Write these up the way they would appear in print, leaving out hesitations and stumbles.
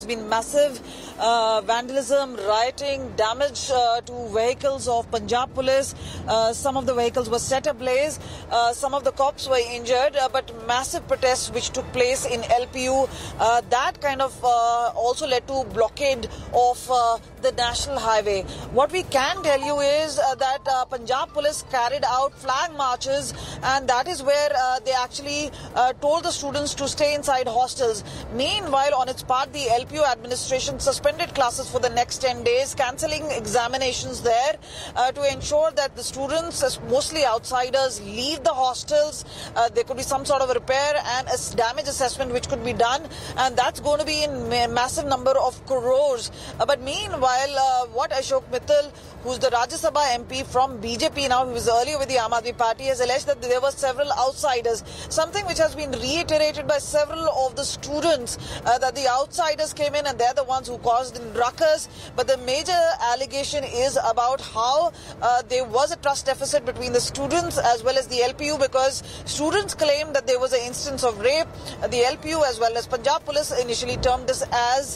There's been massive vandalism, rioting, damage to vehicles of Punjab police. Some of the vehicles were set ablaze. Some of the cops were injured, but massive protests which took place in LPU, that kind of also led to blockade of the national highway. What we can tell you is that Punjab police carried out flag marches, and that is where they actually told the students to stay inside hostels. Meanwhile, on its part, the LPU administration suspended classes for the next 10 days, cancelling examinations there to ensure that the students, mostly outsiders, leave the hostels. There could be some sort of repair and a damage assessment which could be done, and that's going to be in massive number of crores. But meanwhile, what Ashok Mittal, who's the Rajya Sabha MP from BJP now, who was earlier with the Aam Aadmi Party, has alleged that there were several outsiders, something which has been reiterated by several of the students, that the outsiders came in and they're the ones who caused ruckus. But the major allegation is about how there was a trust deficit between the students as well as the LPU, because students claimed that there was an instance of rape. The LPU as well as Punjab police initially termed this as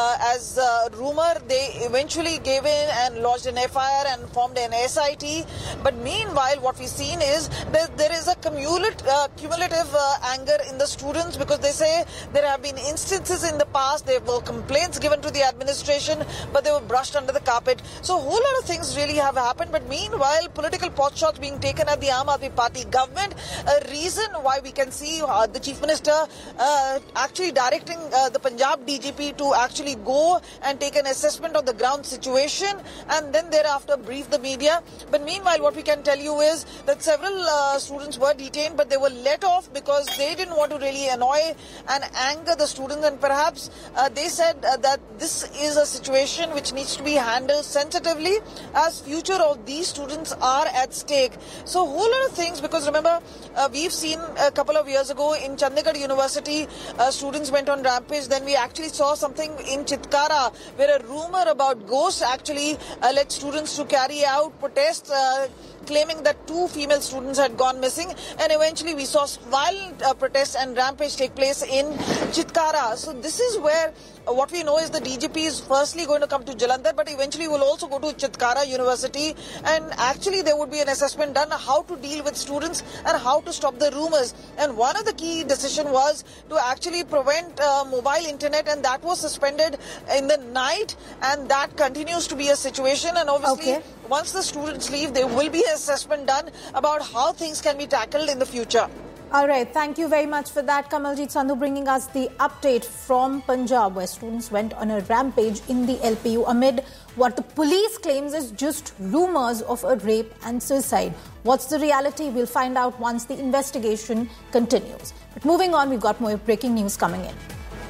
rumour. They eventually gave in and lodged an FIR and formed an SIT. But meanwhile, what we've seen is that there is a cumulative anger in the students, because they say there have been instances in the past, there were complaints given to the administration, but they were brushed under the carpet. So a whole lot of things really have happened. But meanwhile, political potshots being taken at the Aam Aadmi Party government. A reason why we can see the Chief Minister actually directing the Punjab DGP to actually go and take an assessment of the ground situation and then thereafter brief the media. But meanwhile, what we can tell you is that several students were detained, but they were let off because they didn't want to really annoy and anger the students, and perhaps they said that this is a situation which needs to be handled sensitively, as future of these students are at stake. So a whole lot of things, because remember, we've seen a couple of years ago in Chandigarh University, students went on rampage. Then we actually saw something in Chitkara where a rumour about ghosts actually led students to carry out protests, claiming that 2 female students had gone missing, and eventually we saw violent protests and rampage take place in Chitkara. So this is where what we know is the DGP is firstly going to come to Jalandhar, but eventually will also go to Chitkara University, and actually there would be an assessment done how to deal with students and how to stop the rumours. And one of the key decision was to actually prevent mobile internet, and that was suspended in the night, and that continues to be a situation. And obviously once the students leave, there will be an assessment done about how things can be tackled in the future. All right, thank you very much for that, Kamaljeet Sandhu, bringing us the update from Punjab, where students went on a rampage in the LPU amid what the police claims is just rumours of a rape and suicide. What's the reality? We'll find out once the investigation continues. But moving on, we've got more breaking news coming in.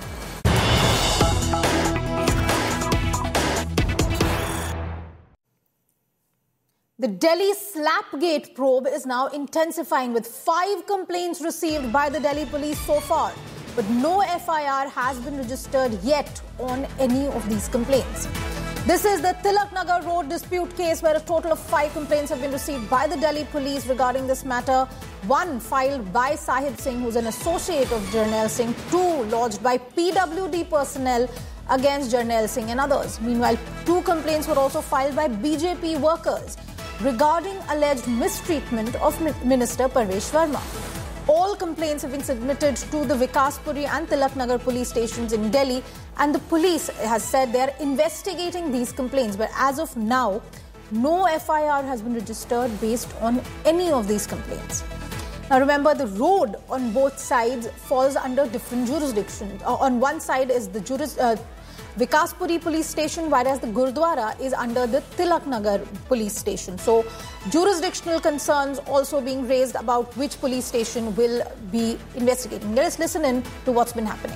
The Delhi Slapgate probe is now intensifying, with 5 complaints received by the Delhi police so far. But no FIR has been registered yet on any of these complaints. This is the Tilak Nagar Road dispute case, where a total of 5 complaints have been received by the Delhi police regarding this matter. 1 filed by Sahib Singh, who's an associate of Jarnail Singh. 2 lodged by PWD personnel against Jarnail Singh and others. Meanwhile, 2 complaints were also filed by BJP workers regarding alleged mistreatment of Minister Parvesh Verma. All complaints have been submitted to the Vikaspuri and Tilak Nagar police stations in Delhi, and the police has said they are investigating these complaints. But as of now, no FIR has been registered based on any of these complaints. Now remember, the road on both sides falls under different jurisdictions. On one side is the Vikaspuri police station, whereas the Gurdwara is under the Tilak Nagar police station. So jurisdictional concerns also being raised about which police station will be investigating. Let us listen in to what's been happening.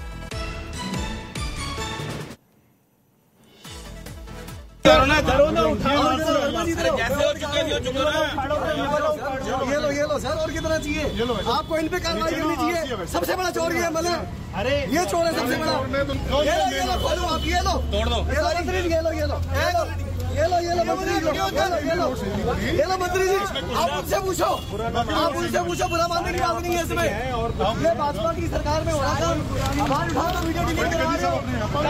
ये लो sir, और कितना चाहिए? आपको इन पे कार्रवाई करनी चाहिए। सबसे बड़ा चोर ये है, मतलब अरे ये चोर है सबसे बड़ा। ये लो खोलो, आप ये लो, तोड़ दो। ये लो, ये लो मंत्री जी, ये लो मंत्री जी, आप उनसे पूछो, बुरा मानने की बात नहीं है इसमें। ये भाजपा की सरकार में हो रहा था, आवाज उठाओ तो वीडियो डिलीट करवा रहे हो।